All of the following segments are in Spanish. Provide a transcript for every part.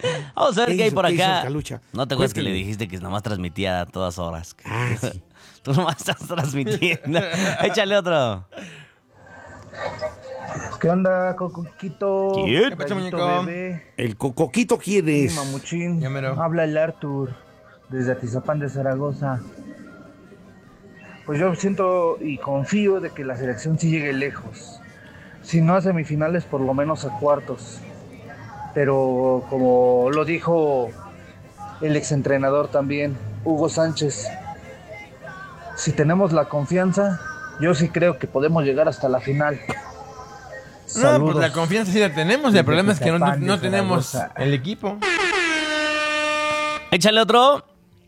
Vamos a ver qué hay por ¿Qué hizo acá. el Calucha? No te acuerdas que le Cuéntame. dijiste que nomás transmitía a todas horas. Ah, sí. Tú nomás estás transmitiendo. Échale otro. ¿Qué onda, Coquito? ¿Quién? ¿Qué pasó, Gallito muñeco? bebé. El Coquito, ¿quién Sí, es? mamuchín. Ya mero. Habla el Arthur, desde Atizapán de Zaragoza. Pues yo siento y confío de que la selección sí llegue lejos. Si no a semifinales, por lo menos a cuartos. Pero como lo dijo el exentrenador también, Hugo Sánchez, si tenemos la confianza, yo sí creo que podemos llegar hasta la final. No, Saludos. pues la confianza sí la tenemos. El Desde problema es que Tizapán de no tenemos Zaragoza. el equipo. Échale otro.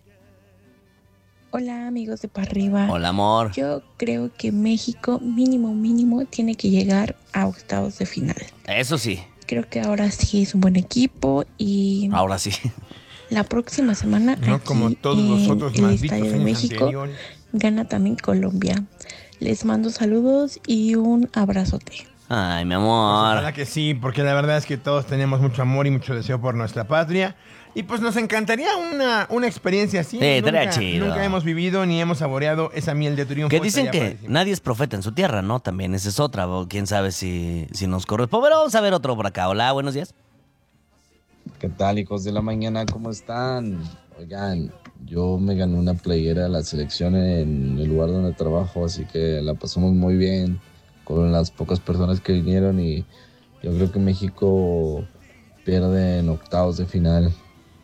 Hola amigos de Pa' Arriba. Hola, amor. Yo creo que México mínimo tiene que llegar a octavos de final. Eso sí. Creo que ahora sí es un buen equipo y Ahora sí. la próxima semana No aquí como todos los en otros el malditos Estadio de años México anteriores. gana también Colombia. Les mando saludos y un abrazote. Ay, mi Ojalá amor. que sí, porque la verdad es que todos tenemos mucho amor y mucho deseo por nuestra patria. Y pues nos encantaría una experiencia así. Sí, estaría chido. Nunca hemos vivido ni hemos saboreado esa miel de triunfo. Que dicen Estaría que padrísimo. nadie es profeta en su tierra, ¿no? También esa es otra. O quién sabe si nos corresponde. Pero vamos a ver otro por acá. Hola, buenos días. ¿Qué tal, hijos de la mañana? ¿Cómo están? Oigan, yo me gané una playera de la selección en el lugar donde trabajo, así que la pasamos muy bien con las pocas personas que vinieron y yo creo que México pierde en octavos de final.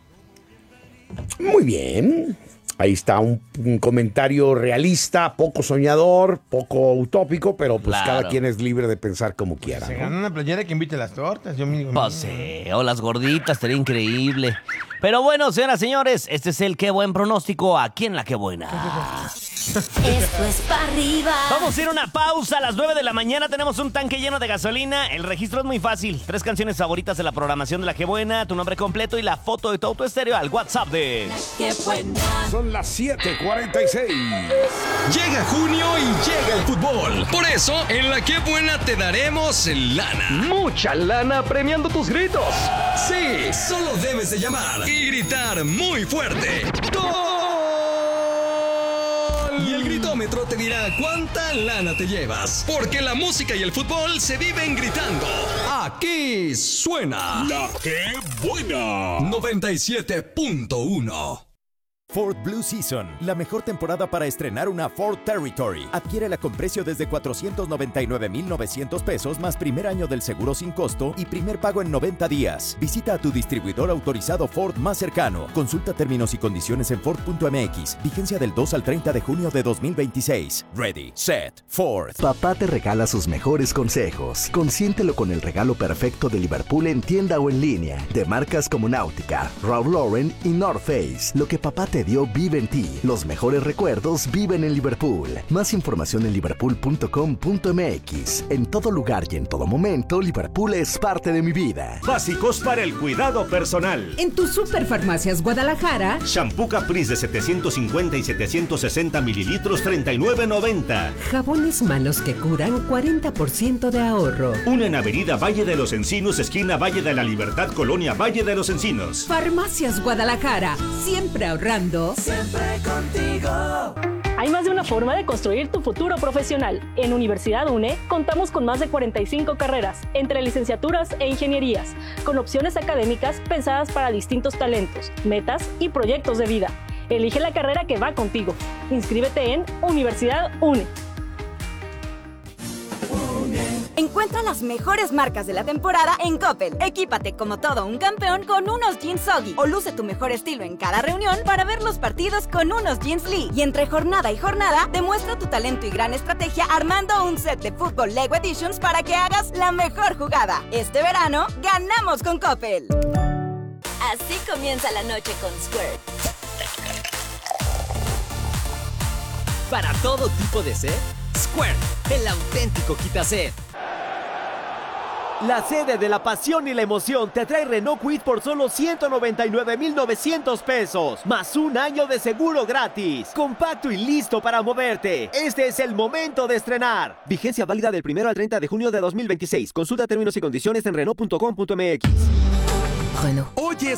Muy bien. Ahí está un comentario realista, poco soñador, poco utópico, pero pues Claro. cada quien es libre de pensar como quiera, Se ¿no? ganó una playera que invite las tortas. Yo me digo, Pues sí, o las gorditas, estaría increíble. Pero bueno, señoras y señores, este es el Qué Buen Pronóstico aquí en La Qué Buena. Esto es Pa' Arriba. Vamos a ir a una pausa a las 9 de la mañana. Tenemos un tanque lleno de gasolina. El registro es muy fácil. 3 canciones favoritas de la programación de La Qué Buena, tu nombre completo y la foto de tu auto estéreo al WhatsApp de... Qué buena. Son las 7:46. Llega junio y llega el fútbol. Por eso, en La Qué Buena te daremos lana. Mucha lana premiando tus gritos. Sí, solo debes de llamar y gritar muy fuerte. ¡Gol! Y el gritómetro te dirá cuánta lana te llevas. Porque la música y el fútbol se viven gritando. Aquí suena La Qué Buena 97.1. Ford Blue Season, la mejor temporada para estrenar una Ford Territory. Adquiérela con precio desde $499,900 pesos más primer año del seguro sin costo y primer pago en 90 días. Visita a tu distribuidor autorizado Ford más cercano. Consulta términos y condiciones en Ford.mx. Vigencia del 2 al 30 de junio de 2026. Ready, set, Ford. Papá te regala sus mejores consejos. Consiéntelo con el regalo perfecto de Liverpool en tienda o en línea. De marcas como Náutica, Ralph Lauren y North Face. Lo que papá te dio vive en ti. Los mejores recuerdos viven en Liverpool. Más información en liverpool.com.mx. En todo lugar y en todo momento, Liverpool es parte de mi vida. Básicos para el cuidado personal. En tus Superfarmacias Guadalajara, Shampoo Caprice de 750 y 760 mililitros, $39.90. jabones manos que curan, 40% de ahorro. Una en Avenida Valle de los Encinos, esquina Valle de la Libertad, Colonia Valle de los Encinos. Farmacias Guadalajara, siempre ahorrando. Siempre contigo. Hay más de una forma de construir tu futuro profesional. En Universidad UNE contamos con más de 45 carreras, entre licenciaturas e ingenierías, con opciones académicas pensadas para distintos talentos, metas y proyectos de vida. Elige la carrera que va contigo. Inscríbete en Universidad UNE. Encuentra las mejores marcas de la temporada en Coppel. Equípate como todo un campeón con unos jeans Soggy o luce tu mejor estilo en cada reunión para ver los partidos con unos jeans Lee. Y entre jornada y jornada, demuestra tu talento y gran estrategia armando un set de fútbol Lego Editions para que hagas la mejor jugada. Este verano, ganamos con Coppel. Así comienza la noche con Squirt. Para todo tipo de sed, Squirt, el auténtico quitased. La sede de la pasión y la emoción te trae Renault Kwid por solo $199,900 pesos, más un año de seguro gratis. Compacto y listo para moverte. Este es el momento de estrenar. Vigencia válida del 1 al 30 de junio de 2026. Consulta términos y condiciones en Renault.com.mx. Renault. Oye,